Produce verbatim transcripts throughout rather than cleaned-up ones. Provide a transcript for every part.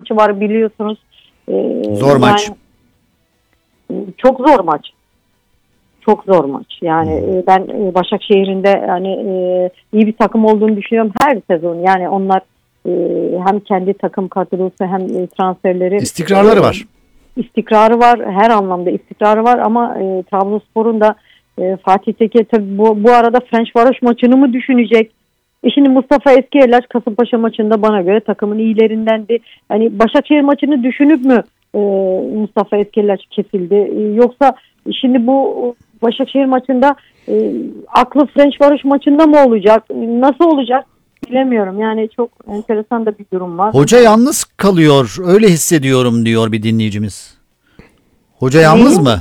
maçı var biliyorsunuz. Ee, zor yani, maç. Çok zor maç. Çok zor maç. Yani e, ben e, Başakşehir'in de yani e, iyi bir takım olduğunu düşünüyorum her sezon. Yani onlar e, hem kendi takım kadrosu hem e, transferleri. İstikrarları var. E, istikrarı var. Her anlamda istikrarı var ama e, Trabzonspor'un da e, Fatih Tekke tabii bu, bu arada Ferencvaros maçını mı düşünecek? E şimdi Mustafa Eskiyerler Kasımpaşa maçında bana göre takımın iyilerindendi. Yani Başakşehir maçını düşünüp mü e, Mustafa Eskiyerler kesildi? E, yoksa şimdi bu Başakşehir maçında e, aklı Ferencvaros maçında mı olacak? Nasıl olacak? Bilemiyorum. Yani çok enteresan da bir durum var. Hoca yalnız kalıyor. Öyle hissediyorum diyor bir dinleyicimiz. Hoca yalnız mı?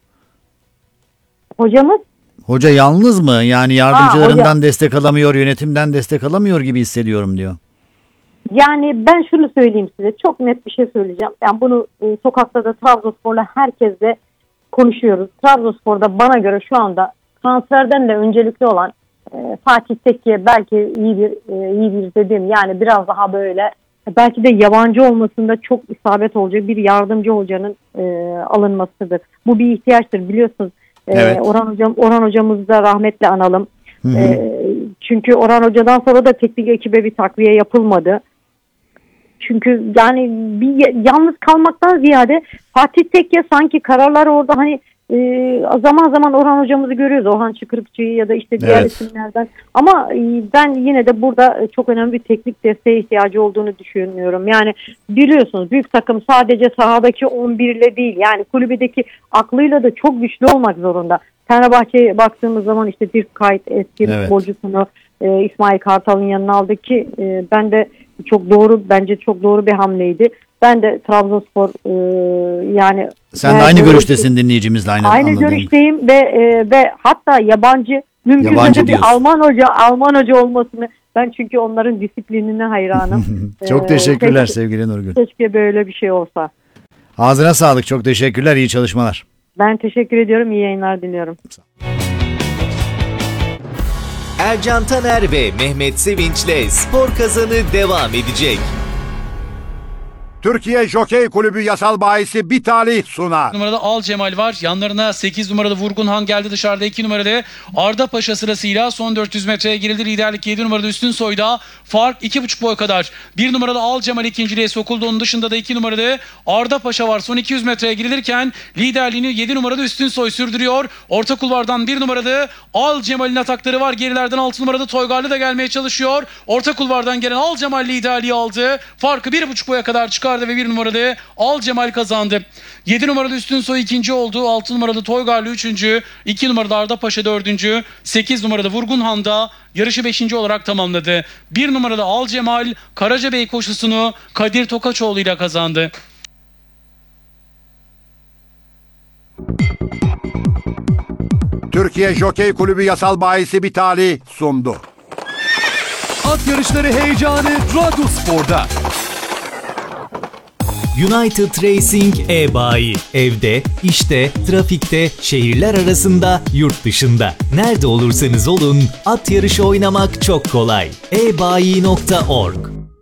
Hocamız? Hoca yalnız mı? Yani yardımcılarından Ha, destek alamıyor, yönetimden destek alamıyor gibi hissediyorum diyor. Yani ben şunu söyleyeyim size. Çok net bir şey söyleyeceğim. Yani bunu e, sokakta da Trabzonspor'la herkesle konuşuyoruz. Trabzonspor'da bana göre şu anda transferden de öncelikli olan e, Fatih Tekke belki iyi bir e, iyi bir dediğim yani biraz daha böyle belki de yabancı olmasında çok isabet olacak bir yardımcı hocanın e, alınmasıdır. Bu bir ihtiyaçtır biliyorsunuz. E, Evet. Orhan hocam Orhan hocamızı da rahmetle analım. Hı hı. E, çünkü Orhan hocadan sonra da teknik ekibe bir takviye yapılmadı. Çünkü yani bir yalnız kalmaktan ziyade Fatih Tekke sanki kararları orada hani e, zaman zaman Orhan hocamızı görüyoruz. Orhan Çıkırıkçı'yı ya da işte diğer Evet. isimlerden. Ama e, ben yine de burada çok önemli bir teknik desteğe ihtiyacı olduğunu düşünüyorum. Yani biliyorsunuz büyük takım sadece sahadaki on bir ile değil yani kulübedeki aklıyla da çok güçlü olmak zorunda. Fenerbahçe'ye baktığımız zaman işte Dirk Kuyt eski Evet. futbolcusunu e, İsmail Kartal'ın yanına aldı ki e, ben de çok doğru bence çok doğru bir hamleydi. Ben de Trabzonspor e, yani Sen de aynı görüştesin dinleyicimizle aynı Aynı anladığım. görüşteyim ve e, ve hatta yabancı mümkünse Yabancı de bir diyorsun. Alman hoca Alman hoca olmasını ben çünkü onların disiplinine hayranım. Çok Ee, teşekkürler keşke, sevgili Nurgül. keşke böyle bir şey olsa. Ağzına sağlık. Çok teşekkürler. İyi çalışmalar. Ben teşekkür ediyorum. İyi yayınlar diliyorum. Ercan Taner ve Mehmet Sevinç'le Spor Kazanı devam edecek. Türkiye Jokey Kulübü yasal bahisi Bitali sunar. Numarada Al Cemal var. Yanlarına sekiz numarada Vurgun Han geldi dışarıda. iki numarada Arda Paşa sırasıyla son dört yüz metreye girildi. Liderlik yedi numarada Üstün Soy'da. Fark iki buçuk boy kadar. bir numarada Al Cemal ikinciliğe sokuldu. Onun dışında da iki numarada Arda Paşa var. Son iki yüz metreye girilirken liderliğini yedi numarada Üstün Soy sürdürüyor. Orta kulvardan bir numarada Al Cemal'in atakları var. Gerilerden altı numarada Toygarlı da gelmeye çalışıyor. Orta kulvardan gelen Al Cemal liderliği aldı. Farkı bir buçuk boya kadar çıkardı ve bir numaralı Al Cemal kazandı. yedi numaralı Üstün Soy ikinci oldu. altı numaralı Toygarlı üçüncü. iki numarada Arda Paşa dördüncü. sekiz numarada Vurgun Han da yarışı beşinci olarak tamamladı. bir numarada Al Cemal Karacabey koşusunu Kadir Tokaçoğlu ile kazandı. Türkiye Jokey Kulübü yasal bahisi Bitali sundu. At yarışları heyecanı Radyospor'da. United Racing e-bayi. Evde, işte, trafikte, şehirler arasında, yurt dışında. Nerede olursanız olun, at yarışı oynamak çok kolay. e bayi nokta org.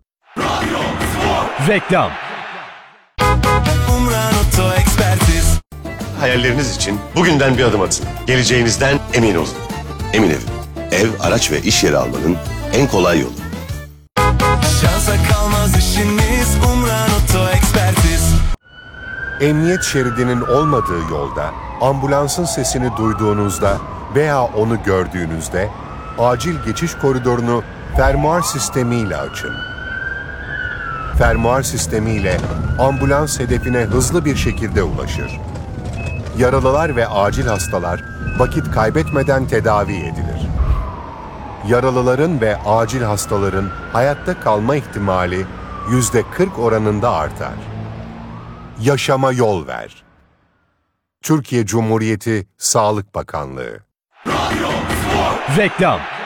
Reklam. Hayalleriniz için bugünden bir adım atın. Geleceğinizden emin olun. Emin Ev. Ev, araç ve iş yeri almanın en kolay yolu. Şansa kalmaz işiniz Umran Oto Ekspertiz. Emniyet şeridinin olmadığı yolda, ambulansın sesini duyduğunuzda veya onu gördüğünüzde acil geçiş koridorunu fermuar sistemiyle açın. Fermuar sistemiyle ambulans hedefine hızlı bir şekilde ulaşır. Yaralılar ve acil hastalar vakit kaybetmeden tedavi edilir. Yaralıların ve acil hastaların hayatta kalma ihtimali yüzde kırk oranında artar. Yaşama yol ver. Türkiye Cumhuriyeti Sağlık Bakanlığı. Reklam.